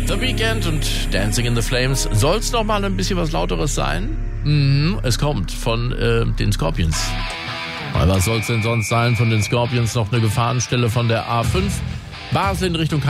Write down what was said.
The Weeknd und Dancing in the Flames. Soll's noch mal ein bisschen was Lauteres sein? Es kommt von den Scorpions. Aber was soll's denn sonst sein von den Scorpions? Noch eine Gefahrenstelle von der A5. Basel in Richtung